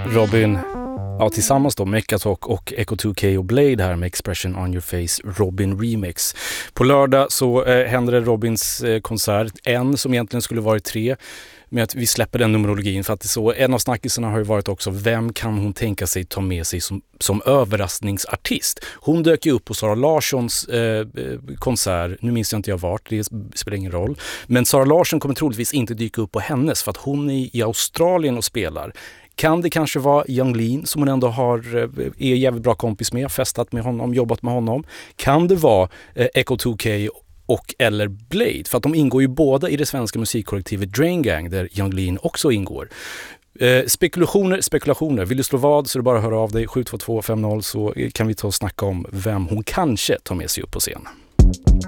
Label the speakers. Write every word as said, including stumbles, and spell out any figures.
Speaker 1: Robin, ja, tillsammans då Mechatalk och Echo two K och Blade här med Expression on your face, Robin Remix. På lördag så eh, händer det Robins eh, konsert, en som egentligen skulle varit tre, med att vi släpper den numerologin för att det så, en av snackisarna har ju varit också, vem kan hon tänka sig ta med sig som, som överraskningsartist? Hon dök ju upp på Sara Larssons eh, konsert, nu minns jag inte jag vart, det spelar ingen roll, men Sara Larsson kommer troligtvis inte dyka upp på hennes för att hon är i Australien och spelar. Kan det kanske vara Yung Lean som hon ändå har, är jävligt bra kompis med, festat med honom, jobbat med honom? Kan det vara eh, Echo two K och eller Blade? För att de ingår ju båda i det svenska musikkollektivet Drain Gang där Yung Lean också ingår. Eh, spekulationer, spekulationer. Vill du slå vad så är det bara att höra av dig sju två två fem noll så kan vi ta och snacka om vem hon kanske tar med sig upp på scen.